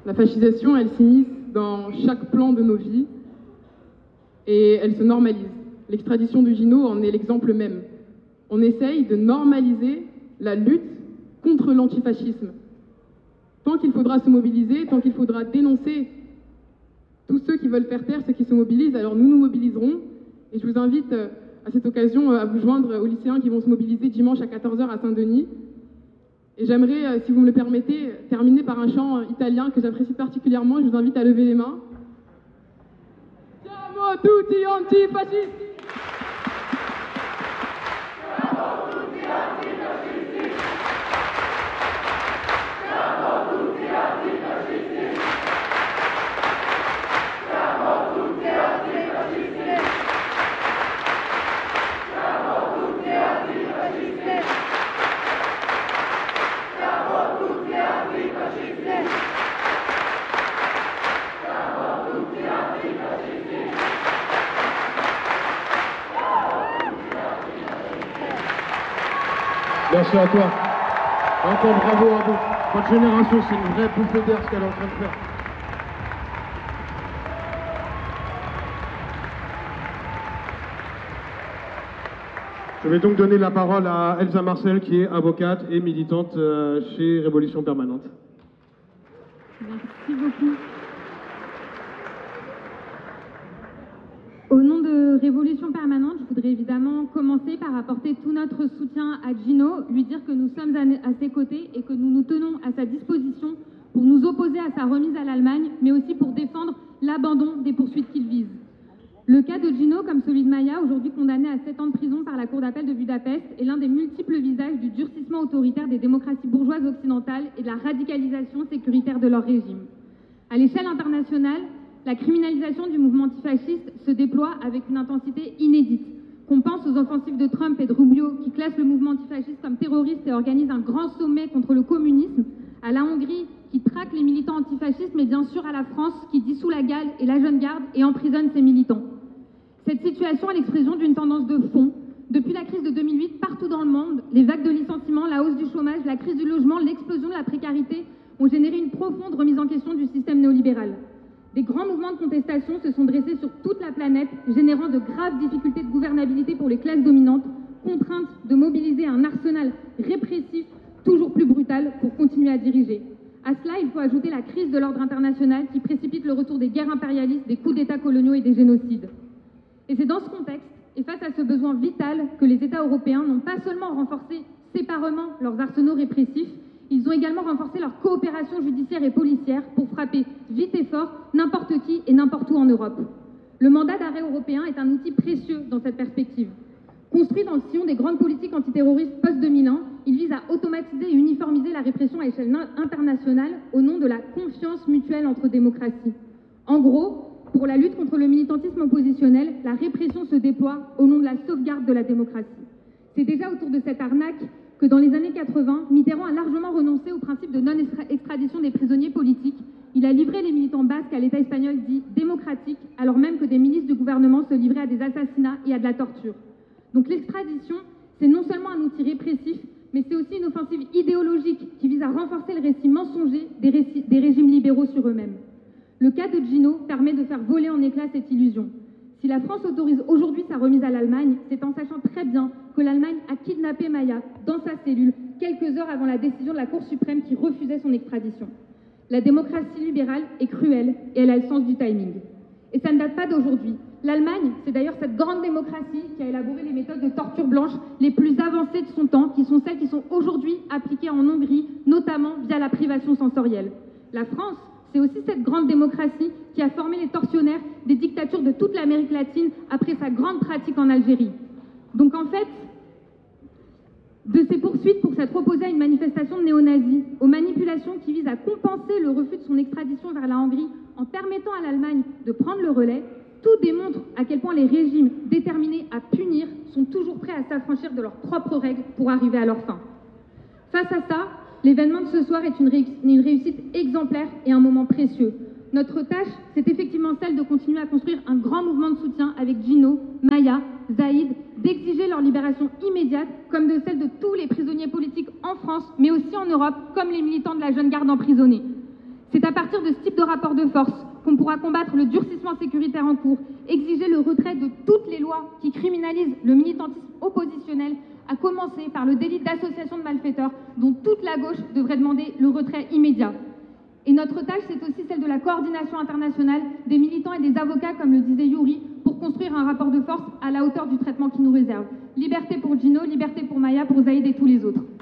La fascisation, elle s'immisce dans chaque plan de nos vies et elle se normalise. L'extradition de Gino en est l'exemple même. On essaye de normaliser la lutte contre l'antifascisme. Tant qu'il faudra se mobiliser, tant qu'il faudra dénoncer tous ceux qui veulent faire taire ceux qui se mobilisent, alors nous nous mobiliserons. Et je vous invite à cette occasion à vous joindre aux lycéens qui vont se mobiliser dimanche à 14h à Saint-Denis. Et j'aimerais, si vous me le permettez, terminer par un chant italien que j'apprécie particulièrement. Je vous invite à lever les mains. Siamo tutti antifascisti! Siamo tutti antifascisti! Siamo tutti antifascisti! Siamo tutti antifascisti! Siamo tutti antifascisti! Siamo tutti antifascisti! Siamo tutti antifascisti! Merci à toi. Encore bravo à vous. Votre génération, c'est une vraie bouffée d'air ce qu'elle est en train de faire. Je vais donc donner la parole à Elsa Marcel, qui est avocate et militante chez Révolution Permanente. Merci beaucoup. Au nom de Révolution Permanente, je voudrais évidemment commencer par apporter tout notre soutien à Gino, lui dire que nous sommes à ses côtés et que nous nous tenons à sa disposition pour nous opposer à sa remise à l'Allemagne, mais aussi pour défendre l'abandon des poursuites qu'il vise. Le cas de Gino, comme celui de Maya, aujourd'hui condamné à 7 ans de prison par la Cour d'appel de Budapest, est l'un des multiples visages du durcissement autoritaire des démocraties bourgeoises occidentales et de la radicalisation sécuritaire de leur régime. À l'échelle internationale, la criminalisation du mouvement antifasciste se déploie avec une intensité inédite. Qu'on pense aux offensives de Trump et de Rubio qui classent le mouvement antifasciste comme terroriste et organisent un grand sommet contre le communisme, à la Hongrie qui traque les militants antifascistes, mais bien sûr à la France qui dissout la GAL et la Jeune Garde et emprisonne ses militants. Cette situation est l'expression d'une tendance de fond. Depuis la crise de 2008, partout dans le monde, les vagues de licenciements, la hausse du chômage, la crise du logement, l'explosion de la précarité ont généré une profonde remise en question du système néolibéral. Des grands mouvements de contestation se sont dressés sur toute la planète, générant de graves difficultés de gouvernabilité pour les classes dominantes, contraintes de mobiliser un arsenal répressif toujours plus brutal pour continuer à diriger. À cela, il faut ajouter la crise de l'ordre international qui précipite le retour des guerres impérialistes, des coups d'État coloniaux et des génocides. Et c'est dans ce contexte, et face à ce besoin vital, que les États européens n'ont pas seulement renforcé séparément leurs arsenaux répressifs, ils ont également renforcé leur coopération judiciaire et policière pour frapper vite et fort n'importe qui et n'importe où en Europe. Le mandat d'arrêt européen est un outil précieux dans cette perspective. Construit dans le sillon des grandes politiques antiterroristes post-2001, il vise à automatiser et uniformiser la répression à échelle internationale au nom de la confiance mutuelle entre démocraties. En gros, pour la lutte contre le militantisme oppositionnel, la répression se déploie au nom de la sauvegarde de la démocratie. C'est déjà autour de cette arnaque que dans les années 80, Mitterrand a largement renoncé au principe de non-extradition des prisonniers politiques. Il a livré les militants basques à l'État espagnol dit démocratique, alors même que des milices du gouvernement se livraient à des assassinats et à de la torture. Donc l'extradition, c'est non seulement un outil répressif, mais c'est aussi une offensive idéologique qui vise à renforcer le récit mensonger des régimes libéraux sur eux-mêmes. Le cas de Gino permet de faire voler en éclats cette illusion. Si la France autorise aujourd'hui sa remise à l'Allemagne, c'est en sachant très bien que l'Allemagne a kidnappé Maya dans sa cellule quelques heures avant la décision de la Cour suprême qui refusait son extradition. La démocratie libérale est cruelle et elle a le sens du timing. Et ça ne date pas d'aujourd'hui. L'Allemagne, c'est d'ailleurs cette grande démocratie qui a élaboré les méthodes de torture blanche les plus avancées de son temps, qui sont celles qui sont aujourd'hui appliquées en Hongrie, notamment via la privation sensorielle. La France, c'est aussi cette grande démocratie qui a formé les tortionnaires des dictatures de toute l'Amérique latine après sa grande pratique en Algérie. Donc en fait, de ces poursuites pour s'être opposé à une manifestation de néo-nazis, aux manipulations qui visent à compenser le refus de son extradition vers la Hongrie en permettant à l'Allemagne de prendre le relais, tout démontre à quel point les régimes déterminés à punir sont toujours prêts à s'affranchir de leurs propres règles pour arriver à leur fin. Face à ça, l'événement de ce soir est une réussite exemplaire et un moment précieux. Notre tâche, c'est effectivement celle de continuer à construire un grand mouvement de soutien avec Gino, Maya, Zaïd, d'exiger leur libération immédiate, comme de celle de tous les prisonniers politiques en France, mais aussi en Europe, comme les militants de la Jeune Garde emprisonnés. C'est à partir de ce type de rapport de force qu'on pourra combattre le durcissement sécuritaire en cours, exiger le retrait de toutes les lois qui criminalisent le militantisme oppositionnel, à commencer par le délit d'association de malfaiteurs, dont toute la gauche devrait demander le retrait immédiat. Et notre tâche, c'est aussi celle de la coordination internationale des militants et des avocats, comme le disait Yuri, pour construire un rapport de force à la hauteur du traitement qui nous réserve. Liberté pour Gino, liberté pour Maya, pour Zaïd et tous les autres.